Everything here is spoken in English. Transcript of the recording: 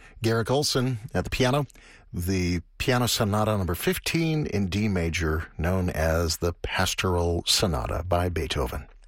Garrick Olson at the piano. The Piano Sonata number 15 in D major, known as the Pastoral Sonata by Beethoven.